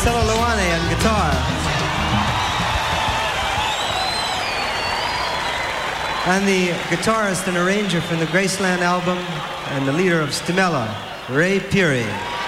Marcello Luane on guitar. And the guitarist and arranger from the Graceland album and the leader of Stimela, Ray Peary.